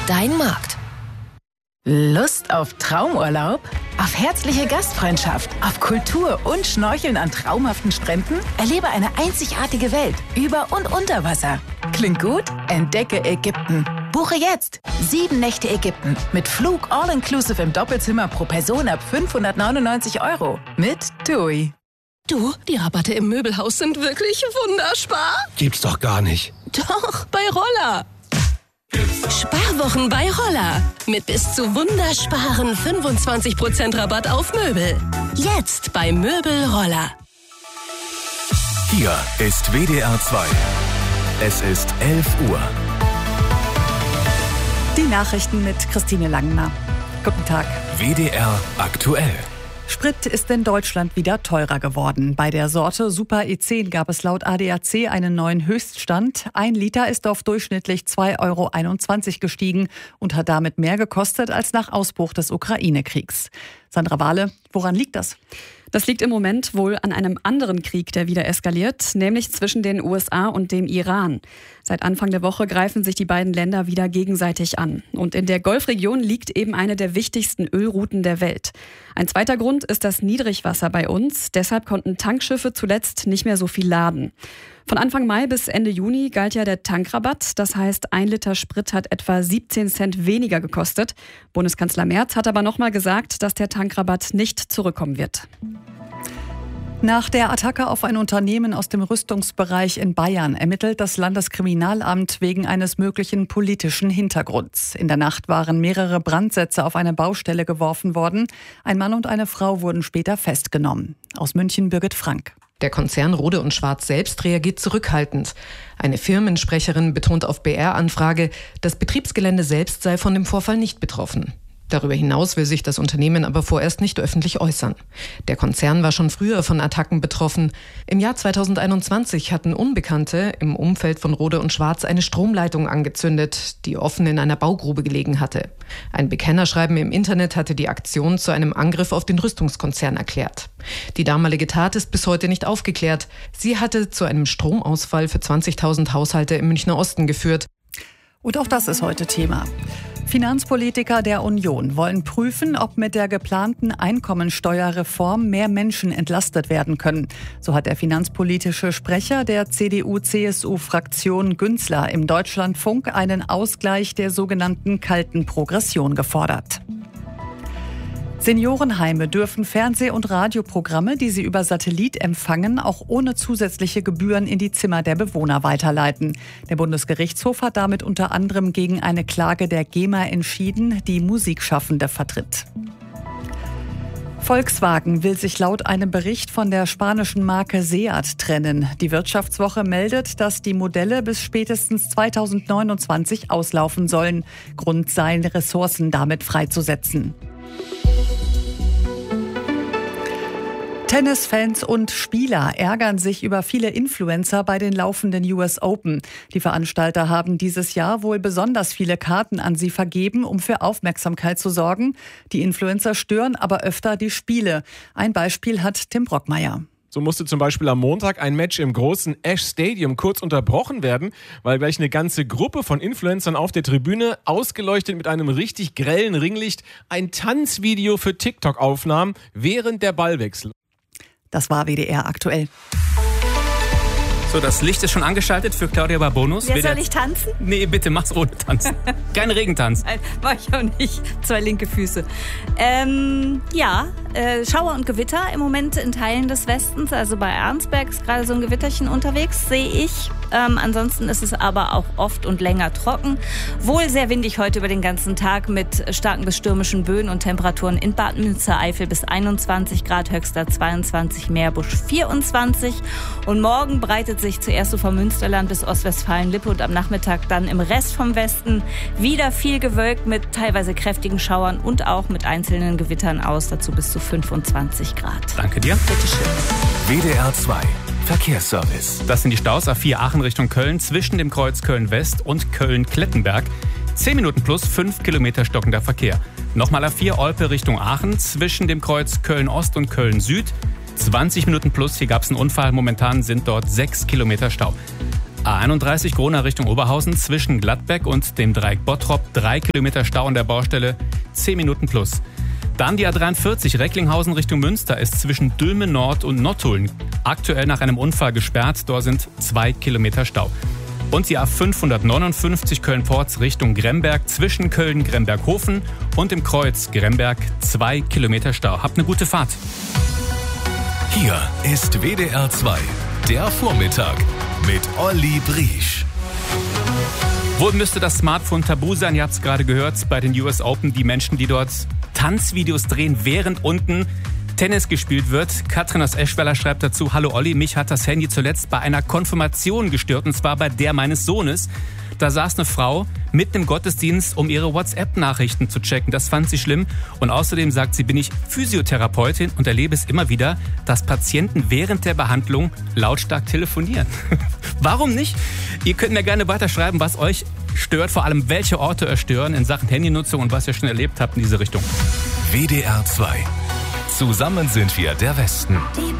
dein Markt. Lust auf Traumurlaub? Auf herzliche Gastfreundschaft? Auf Kultur und Schnorcheln an traumhaften Stränden? Erlebe eine einzigartige Welt über und unter Wasser. Klingt gut? Entdecke Ägypten. Buche jetzt 7 Nächte Ägypten mit Flug all-inclusive im Doppelzimmer pro Person ab 599 € mit TUI. Du, die Rabatte im Möbelhaus sind wirklich wunderspar. Gibt's doch gar nicht. Doch, bei Roller. Sparwochen bei Roller. Mit bis zu wundersparen 25% Rabatt auf Möbel. Jetzt bei Möbel Roller. Hier ist WDR 2. Es ist 11 Uhr. Die Nachrichten mit Christine Langner. Guten Tag. WDR aktuell. Sprit ist in Deutschland wieder teurer geworden. Bei der Sorte Super E10 gab es laut ADAC einen neuen Höchststand. 1 Liter ist auf durchschnittlich 2,21 € gestiegen und hat damit mehr gekostet als nach Ausbruch des Ukraine-Kriegs. Sandra Wahle, woran liegt das? Das liegt im Moment wohl an einem anderen Krieg, der wieder eskaliert, nämlich zwischen den USA und dem Iran. Seit Anfang der Woche greifen sich die beiden Länder wieder gegenseitig an. Und in der Golfregion liegt eben eine der wichtigsten Ölrouten der Welt. Ein zweiter Grund ist das Niedrigwasser bei uns. Deshalb konnten Tankschiffe zuletzt nicht mehr so viel laden. Von Anfang Mai bis Ende Juni galt ja der Tankrabatt. Das heißt, 1 Liter Sprit hat etwa 17 Cent weniger gekostet. Bundeskanzler Merz hat aber nochmal gesagt, dass der Tankrabatt nicht zurückkommen wird. Nach der Attacke auf ein Unternehmen aus dem Rüstungsbereich in Bayern ermittelt das Landeskriminalamt wegen eines möglichen politischen Hintergrunds. In der Nacht waren mehrere Brandsätze auf eine Baustelle geworfen worden. Ein Mann und eine Frau wurden später festgenommen. Aus München Birgit Frank. Der Konzern Rohde & Schwarz selbst reagiert zurückhaltend. Eine Firmensprecherin betont auf BR-Anfrage, das Betriebsgelände selbst sei von dem Vorfall nicht betroffen. Darüber hinaus will sich das Unternehmen aber vorerst nicht öffentlich äußern. Der Konzern war schon früher von Attacken betroffen. Im Jahr 2021 hatten Unbekannte im Umfeld von Rohde & Schwarz eine Stromleitung angezündet, die offen in einer Baugrube gelegen hatte. Ein Bekennerschreiben im Internet hatte die Aktion zu einem Angriff auf den Rüstungskonzern erklärt. Die damalige Tat ist bis heute nicht aufgeklärt. Sie hatte zu einem Stromausfall für 20.000 Haushalte im Münchner Osten geführt. Und auch das ist heute Thema. Finanzpolitiker der Union wollen prüfen, ob mit der geplanten Einkommensteuerreform mehr Menschen entlastet werden können. So hat der finanzpolitische Sprecher der CDU-CSU-Fraktion Günzler im Deutschlandfunk einen Ausgleich der sogenannten kalten Progression gefordert. Seniorenheime dürfen Fernseh- und Radioprogramme, die sie über Satellit empfangen, auch ohne zusätzliche Gebühren in die Zimmer der Bewohner weiterleiten. Der Bundesgerichtshof hat damit unter anderem gegen eine Klage der GEMA entschieden, die Musikschaffende vertritt. Volkswagen will sich laut einem Bericht von der spanischen Marke Seat trennen. Die Wirtschaftswoche meldet, dass die Modelle bis spätestens 2029 auslaufen sollen. Grund seien, Ressourcen damit freizusetzen. Tennisfans und Spieler ärgern sich über viele Influencer bei den laufenden US Open. Die Veranstalter haben dieses Jahr wohl besonders viele Karten an sie vergeben, um für Aufmerksamkeit zu sorgen. Die Influencer stören aber öfter die Spiele. Ein Beispiel hat Tim Brockmeier. So musste zum Beispiel am Montag ein Match im großen Ash Stadium kurz unterbrochen werden, weil gleich eine ganze Gruppe von Influencern auf der Tribüne, ausgeleuchtet mit einem richtig grellen Ringlicht, ein Tanzvideo für TikTok aufnahm während der Ballwechsel. Das war WDR aktuell. So, das Licht ist schon angeschaltet für Claudia Barbonus. Jetzt soll ich tanzen? Nee, bitte, mach's ohne Tanzen. Kein Regentanz. Mach ich auch nicht. 2 linke Füße. Schauer und Gewitter im Moment in Teilen des Westens. Also bei Arnsberg ist gerade so ein Gewitterchen unterwegs, sehe ich. Ansonsten ist es aber auch oft und länger trocken. Wohl sehr windig heute über den ganzen Tag mit starken bis stürmischen Böen und Temperaturen in Bad Münstereifel bis 21 Grad, Höchster 22, Meerbusch 24. Und morgen breitet sich zuerst so vom Münsterland bis Ostwestfalen-Lippe und am Nachmittag dann im Rest vom Westen wieder viel gewölkt mit teilweise kräftigen Schauern und auch mit einzelnen Gewittern aus, dazu bis zu 25 Grad. Danke dir. Bitteschön. WDR 2 Verkehrsservice. Das sind die Staus A4 Aachen Richtung Köln zwischen dem Kreuz Köln-West und Köln-Klettenberg. 10 Minuten plus 5 Kilometer stockender Verkehr. Nochmal A4 Olpe Richtung Aachen zwischen dem Kreuz Köln-Ost und Köln-Süd. 20 Minuten plus, hier gab es einen Unfall. Momentan sind dort 6 Kilometer Stau. A31 Gronau Richtung Oberhausen zwischen Gladbeck und dem Dreieck Bottrop 3 Kilometer Stau an der Baustelle, 10 Minuten plus. Dann die A43 Recklinghausen Richtung Münster ist zwischen Dülmen Nord und Nottuln aktuell nach einem Unfall gesperrt. Dort sind 2 Kilometer Stau. Und die A559 Köln-Porz Richtung Gremberg zwischen Köln-Gremberg-Hofen und dem Kreuz Gremberg 2 Kilometer Stau. Habt eine gute Fahrt. Hier ist WDR 2, der Vormittag mit Olli Briesch. Wohl müsste das Smartphone tabu sein, ihr habt es gerade gehört, bei den US Open, die Menschen, die dort Tanzvideos drehen, während unten Tennis gespielt wird. Katrin aus Eschweiler schreibt dazu: Hallo Olli, mich hat das Handy zuletzt bei einer Konfirmation gestört, und zwar bei der meines Sohnes. Da saß eine Frau mitten im Gottesdienst, um ihre WhatsApp-Nachrichten zu checken. Das fand sie schlimm. Und außerdem sagt sie, bin ich Physiotherapeutin und erlebe es immer wieder, dass Patienten während der Behandlung lautstark telefonieren. Warum nicht? Ihr könnt mir gerne weiterschreiben, was euch stört, vor allem welche Orte euch stören in Sachen Handynutzung und was ihr schon erlebt habt in diese Richtung. WDR 2. Zusammen sind wir der Westen. Die